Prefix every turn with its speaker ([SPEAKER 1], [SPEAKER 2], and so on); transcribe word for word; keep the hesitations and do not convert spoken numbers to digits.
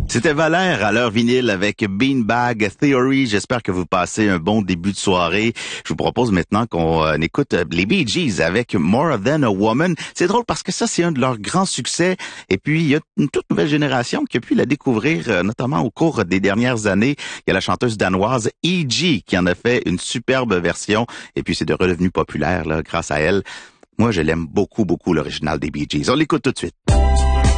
[SPEAKER 1] C'était Valère à l'heure vinyle avec Beanbag Theory. J'espère que vous passez un bon début de soirée. Je vous propose maintenant qu'on euh, écoute les Bee Gees avec More Than a Woman. C'est drôle parce que ça, c'est un de leurs grands succès. Et puis, il y a une toute nouvelle génération qui a pu la découvrir, euh, notamment au cours des dernières années. Il y a la chanteuse danoise E G qui en a fait une superbe version. Et puis, c'est de redevenu populaire là, grâce à elle. Moi, je l'aime beaucoup, beaucoup, l'original des Bee Gees. On l'écoute tout de suite.